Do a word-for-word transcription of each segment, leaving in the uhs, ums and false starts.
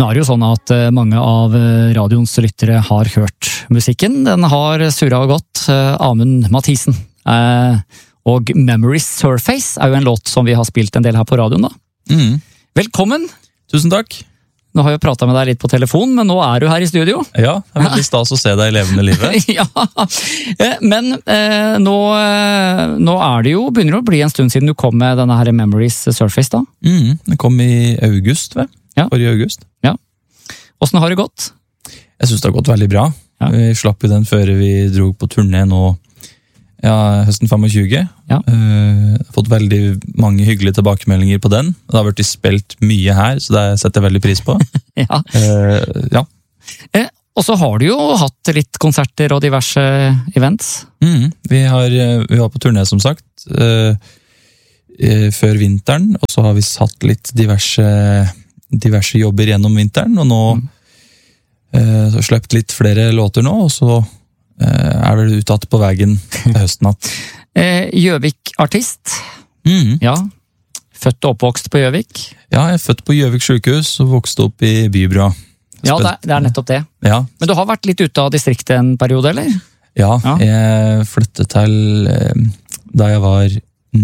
Nå er det jo sånn at mange av radioens lyttere har hørt musikken. Den har surret og gått. Amund Mathisen. Og Memories Surface er jo en låt som vi har spilt en del her på radioen da. Mm. Velkommen! Tusen takk! Nå har jeg pratet med deg litt på telefon, men nå er du her i studio. Ja, det er veldig stas å se deg i levende livet. Ja, men eh, nå, nå er det jo, begynner det å bli en stund siden du kom med denne her Memories Surface da. Mm, den kom i august, vel? Ja. Forrige august. Ja. Hvordan har det gått? Jeg synes det har gått veldig bra. Ja. Vi slapp jo den før vi dro på turné nå, ja, høsten tjuefem. Ja. Uh, fått veldig mange hyggelige tilbakemeldinger på den. Det har vært spilt mye her, så det setter jeg veldig pris på. Ja. Uh, ja. Eh, og så har du jo hatt litt konserter og diverse events. Mm, vi, har, vi var på turné, som sagt, uh, uh, før vinteren, og så har vi satt litt diverse, diverse jobber gjennom vinteren, og nå mm. uh, så sløpt litt flere låter nå, og så er vel uttatt på veien høsten natt. Gjøvik-artist. Mm. Ja. Født og oppvokst på Gjøvik. Ja, jeg er født på Gjøvik sykehus og vokste opp i Bybrua. Ja, det er, det er nettopp det. Ja. Men du har vært litt ute av distriktet en periode, eller? Ja, ja. Jeg flyttet til da jeg var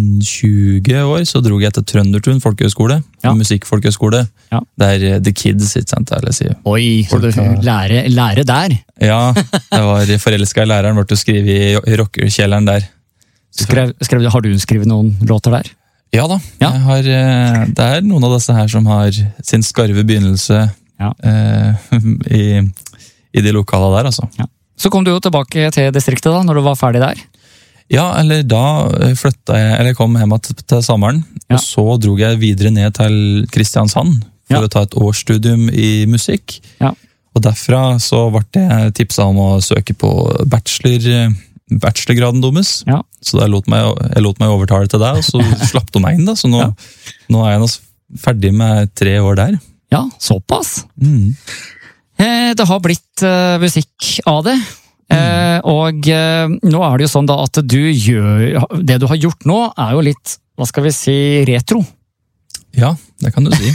tjue år, så drog jeg til Trøndertun folkehøgskole, ja. musikkfolkehøgskole, ja. der The Kids, ikke sant, eller si. Oi, så du lærer, lærer der? Ja, jeg var forelsket i læreren, ble å skrive i rockerkjelleren der. Skrev, skrev, har du skrevet noen låter der? Ja da, ja. Jeg har, det er noen av disse her som har sin skarve begynnelse ja. eh, i, i de lokale der, altså. Ja. Så kom du jo tilbake til distriktet da, når du var ferdig der? Ja, eller da flyttet jeg, eller kom hjem til sommeren, ja. Og så drog jeg videre ned til Kristiansand for ja. Å ta et årsstudium i musikk. Ja. Og derfra så ble jeg tipset om å søke på bachelor, bachelorgraden deres. Ja. Så jeg lot, meg, jeg lot meg overtale til deg, og så slapp du meg inn da. Så nå, ja. Nå er jeg nå ferdig med tre år der. Ja, såpass. Mm. Det har blitt uh, musikk av det. Mm. Eh, og eh, nå er det jo sånn da at du gjør, det du har gjort nå er jo litt, hva skal vi si, retro. Ja, det kan du si.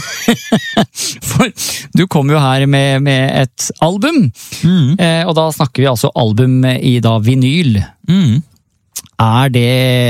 For du kom jo her med, med et album, mm. eh, og da snakker vi altså album i da vinyl. Mm. Er det,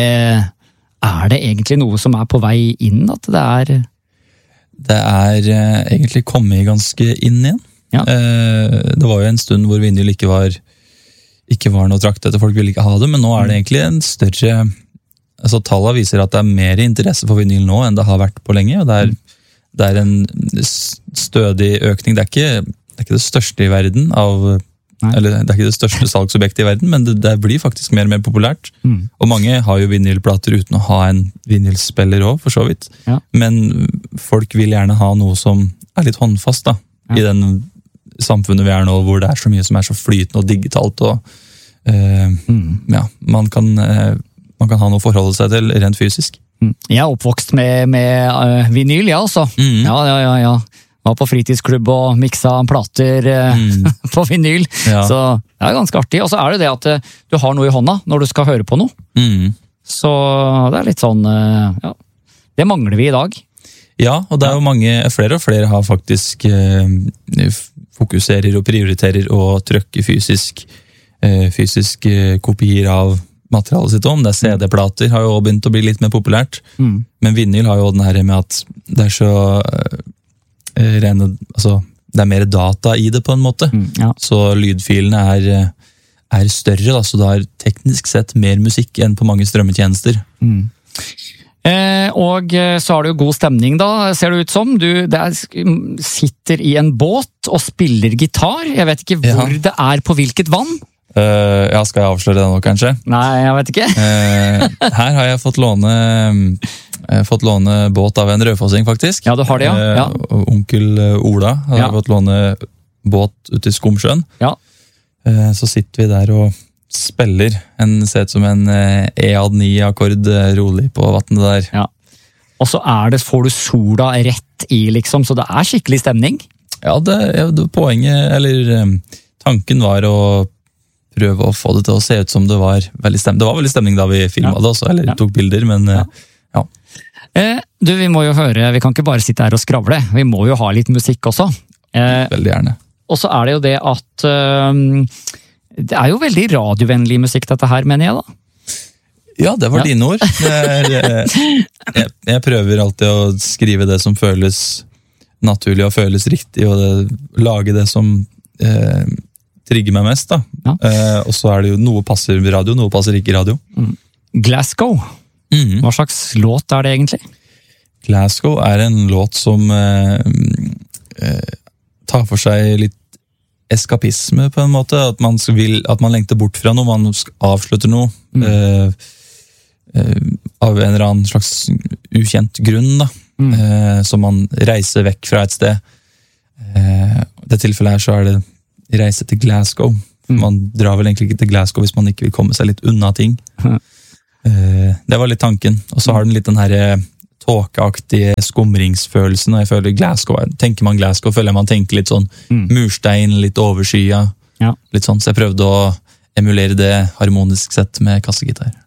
er det egentlig noe som er på vei inn, at det er... Det er eh, egentlig kommet ganske inn igjen. Ja. Eh, det var jo en stund hvor vinyl ikke var ikke var noe trakt etter, folk ville ikke ha det, men nå er det egentlig en større, altså tallene viser at det er mer interesse for vinyl nå enn det har vært på lenge, og det er, det er en stødig økning, det er ikke det, er ikke det største i verden, av, eller det er ikke det største salgsobjektet i verden, men det, det blir faktisk mer og mer populært, mm. og mange har jo vinylplater uten å ha en vinylspiller også, for så vidt, ja. Men folk vil gjerne ha noe som er litt håndfast da, ja. I den samfunnet vi er nå, hvor det er så mye som er så flytende og digitalt, og uh, mm. ja, man kan, uh, man kan ha noe å forholde seg til rent fysisk. Mm. Jeg er oppvokst med, med uh, vinyl, ja også. Mm. Ja, ja, ja, ja. Var på fritidsklubb og miksa plater uh, mm. på vinyl, ja. Så det er ganske artig. Og så er det det at uh, du har noe i hånda når du skal høre på noe. Mm. Så det er litt sånn, uh, ja, det mangler vi i dag. Ja, og det er jo mange, flere og flere har faktisk uh, fokuserer og prioriterer og trykker fysisk, uh, fysisk uh, kopier av materialet sitt om. Det er C D-plater har jo begynt å bli litt mer populært, mm. men vinyl har jo den her med at det er så uh, rene, altså det er mer data i det på en måte, mm, ja. Så lydfilene er, er større, da, så det har teknisk sett mer musikk enn på mange strømmetjenester. Mm. Eh, og så har du jo god stemning da, ser det ut som. Du det er, sitter i en båt og spiller gitar. Jeg vet ikke hvor ja. Det er på hvilket vann. Uh, ja, skal jeg avsløre det nå, kanskje? Nei, jeg vet ikke. uh, her har jeg fått låne, uh, fått låne båt av en rødfossing, faktisk. Ja, du har det, ja. ja. Uh, onkel Ola har ja. Fått låne båt ute i Skomsjøen. Ja. Uh, så sitter vi der og spiller en, ser ut som en E A D ni-akkord rolig på vattnet der. Ja. Og så er det, får du sola rett i, liksom, så det er skikkelig stemning. Ja, det, det poenget, eller um, tanken var å prøve å få det til å se ut som det var veldig stemning. Det var veldig stemning da vi filmet ja. Det også, eller ja. Tok bilder, men ja. ja. Eh, du, vi må jo høre, vi kan ikke bare sitte her og skravle, vi må jo ha litt musikk også. Eh, veldig gjerne. og så er det jo det at øh, det er jo veldig radiovennlig musikk dette her, mener jeg da. Ja, det var Ja. dine ord. Det er, eh, jeg, jeg prøver alltid å skrive det som føles naturlig og føles riktig, og det, lage det som eh, trigger meg mest. da. Ja. Eh, og så er det jo noe passer i radio, noe passer ikke i radio. Glasgow, Mhm. hva slags låt er det egentlig? Glasgow er en låt som eh, eh, tar for seg litt eskapisme, på en måte. At man, vil, at man lengter bort fra noe, man avslutter noe. Mm. Eh, eh, av en eller annen slags ukjent grunn, da. Mm. Eh, så man reiser vekk fra et sted. Eh, I det tilfellet her så er det reise til Glasgow. Mm. Man drar vel egentlig ikke til Glasgow hvis man ikke vil komme seg litt unna ting. Mm. Eh, det var litt tanken. Og så har den litt den her tåkeaktige skumringsfølelsen. Og jeg føler Glasgow, tenker man Glasgow, føler jeg man tenker litt sånn Mm. murstein, litt overskya. Ja. Litt sånn, så jeg prøvde å emulere det harmonisk sett med kassegitar.